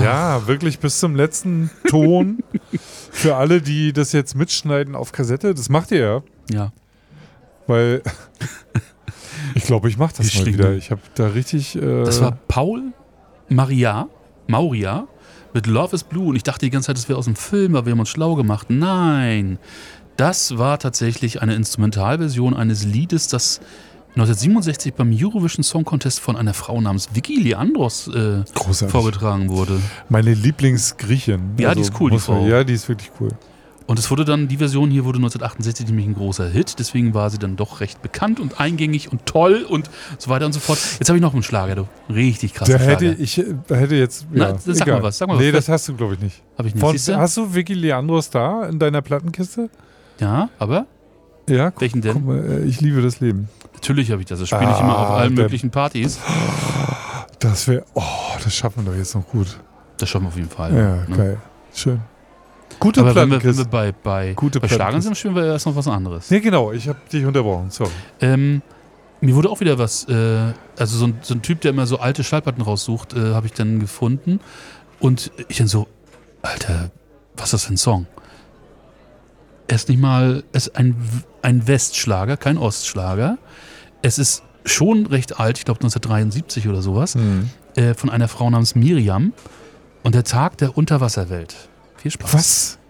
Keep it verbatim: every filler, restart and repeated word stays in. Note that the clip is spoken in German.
Ja, wirklich bis zum letzten Ton. Für alle, die das jetzt mitschneiden auf Kassette, das macht ihr ja. Ja. Weil ich glaube, ich mache das Ich mal schlinge. wieder. Ich habe da richtig... Äh, Das war Paul Maria, Mauria mit Love is Blue und ich dachte die ganze Zeit, das wäre aus dem Film, aber wir haben uns schlau gemacht. Nein, das war tatsächlich eine Instrumentalversion eines Liedes, das neunzehnhundertsiebenundsechzig beim Eurovision Song Contest von einer Frau namens Vicky Leandros äh, großartig. vorgetragen wurde. Meine Lieblingsgriechin. Ja, die ist cool, die muss man- Frau. Ja, die ist wirklich cool. Und es wurde dann, die Version hier wurde neunzehnhundertachtundsechzig nämlich ein großer Hit, deswegen war sie dann doch recht bekannt und eingängig und toll und so weiter und so fort. Jetzt habe ich noch einen Schlager, du. Richtig krasser Da hätte Schlager. ich da hätte jetzt... Na, Ja, sag egal. mal was, sag mal was. Nee, das hast du, glaube ich, nicht. Habe ich nicht. Von, Siehst du? hast du Vicky Leandros da in deiner Plattenkiste? Ja, aber Ja, guck, welchen denn? guck mal, äh, ich liebe das Leben. Natürlich habe ich das. Das spiele ich Ah, immer auf allen der- möglichen Partys. Das wäre... Oh, das schaffen wir doch jetzt noch gut. Das schaffen wir auf jeden Fall. Ja, ne? geil. Schön. Gute Aber wenn wir, wenn Plattenkiste. wir bei, bei, Gute bei Schlagern Plattenkiste. sind, spielen wir erst noch was anderes. Nee, genau. Ich habe dich unterbrochen. Sorry. Ähm, mir wurde auch wieder was, äh, also so ein, so ein Typ, der immer so alte Schallplatten raussucht, äh, habe ich dann gefunden. Und ich dann so, Alter, was ist das für ein Song? Er ist nicht mal, es ist ein, ein Westschlager, kein Ostschlager. Es ist schon recht alt, ich glaube neunzehnhundertdreiundsiebzig oder sowas, Hm. äh, von einer Frau namens Miriam. Und der Tag der Unterwasserwelt. Viel Spaß. Was?